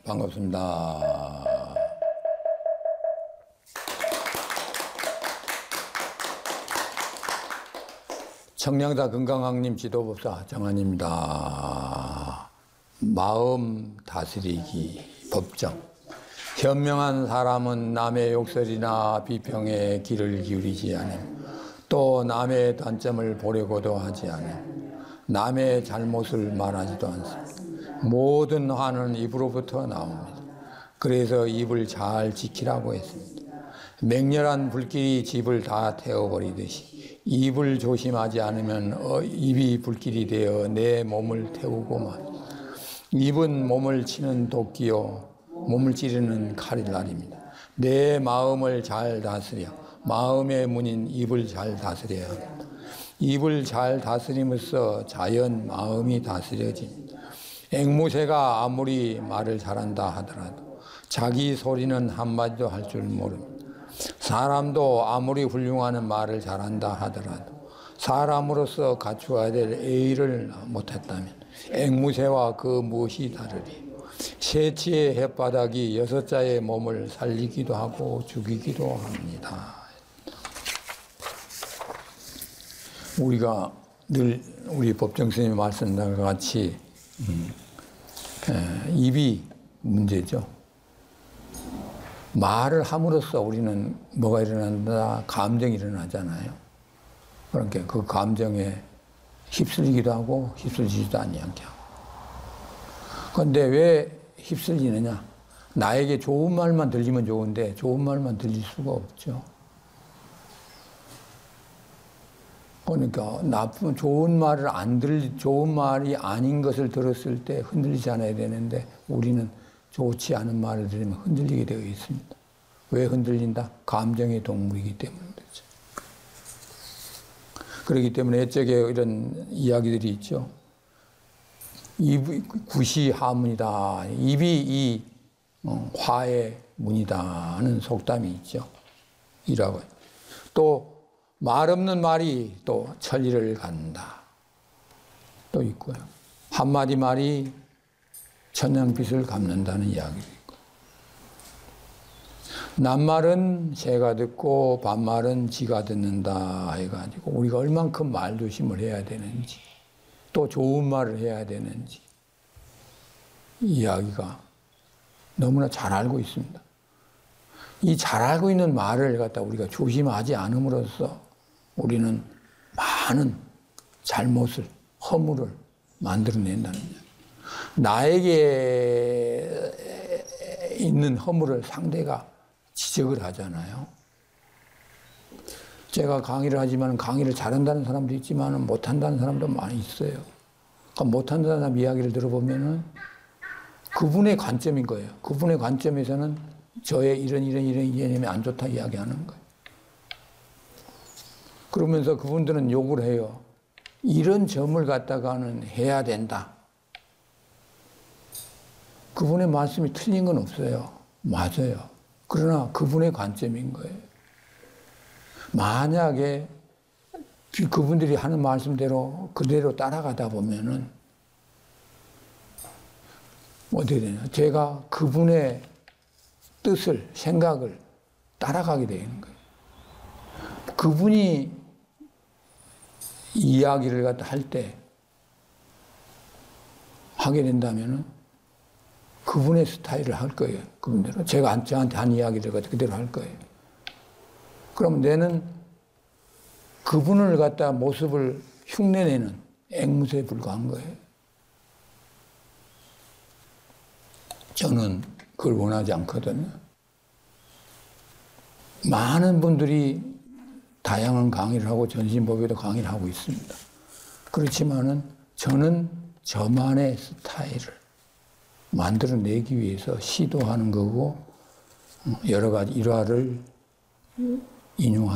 반갑습니다. 청량사 건강왕님 지도법사 정한입니다. 마음 다스리기 법정. 현명한 사람은 남의 욕설이나 비평에 귀를 기울이지 않음. 또 남의 단점을 보려고도 하지 않음. 남의 잘못을 말하지도 않습니다. 모든 화는 입으로부터 나옵니다. 그래서 입을 잘 지키라고 했습니다. 맹렬한 불길이 집을 다 태워버리듯이 입을 조심하지 않으면 입이 불길이 되어 내 몸을 태우고만. 입은 몸을 치는 도끼요 몸을 찌르는 칼날입니다. 내 마음을 잘 다스려 마음의 문인 입을 잘 다스려야 합니다. 입을 잘 다스림으로써 자연 마음이 다스려집니다. 앵무새가 아무리 말을 잘한다 하더라도 자기 소리는 한마디도 할 줄 모릅니다. 사람도 아무리 훌륭한 말을 잘한다 하더라도 사람으로서 갖추어야 될 예의를 못했다면 앵무새와 그 무엇이 다르리. 새치의 햇바닥이 6자의 몸을 살리기도 하고 죽이기도 합니다. 우리가 늘 우리 법정 스님이 말씀과 같이 입이 문제죠. 말을 함으로써 우리는 뭐가 일어난다? 감정이 일어나잖아요. 그러니까 그 감정에 휩쓸리기도 하고 휩쓸리지도 않게 하고. 그런데 왜 휩쓸리느냐? 나에게 좋은 말만 들리면 좋은데 좋은 말만 들릴 수가 없죠. 그러니까 좋은 말이 아닌 것을 들었을 때 흔들리지 않아야 되는데 우리는 좋지 않은 말을 들으면 흔들리게 되어 있습니다. 왜 흔들린다? 감정의 동물이기 때문에 그렇죠. 그렇기 때문에 옛적에 이런 이야기들이 있죠. 입이 굿이 하문이다. 입이 이 화의 문이다 하는 속담이 있죠. 이라고. 또 말 없는 말이 또 천리를 간다. 또 있고요. 한마디 말이 천냥빚을 갚는다는 이야기도 있고. 낱말은 새가 듣고 반말은 쥐가 듣는다 해가지고 우리가 얼만큼 말조심을 해야 되는지 또 좋은 말을 해야 되는지 이야기가 너무나 잘 알고 있습니다. 이 잘 알고 있는 말을 갖다 우리가 조심하지 않음으로써 우리는 많은 잘못을, 허물을 만들어낸다는 거예요. 나에게 있는 허물을 상대가 지적을 하잖아요. 제가 강의를 하지만 강의를 잘한다는 사람도 있지만 못한다는 사람도 많이 있어요. 그러니까 못한다는 사람 이야기를 들어보면은 그분의 관점인 거예요. 그분의 관점에서는 저의 이런 이념이 안 좋다 이야기하는 거예요. 그러면서 그분들은 욕을 해요. 이런 점을 갖다가는 해야 된다. 그분의 말씀이 틀린 건 없어요. 맞아요. 그러나 그분의 관점인 거예요. 만약에 그분들이 하는 말씀대로 그대로 따라가다 보면은 어떻게 되냐. 제가 그분의 뜻을, 생각을 따라가게 되는 거예요. 그분이 이야기를 갖다 할 때 하게 된다면은 그분의 스타일을 할 거예요. 그분대로. 제가 저한테 한 이야기를 갖다 그대로 할 거예요. 그럼 내는 그분을 갖다 모습을 흉내내는 앵무새에 불과한 거예요. 저는 그걸 원하지 않거든요. 많은 분들이 다양한 강의를 하고 전신법에도 강의를 하고 있습니다. 그렇지만은 저는 저만의 스타일을 만들어내기 위해서 시도하는 거고 여러 가지 일화를 인용하는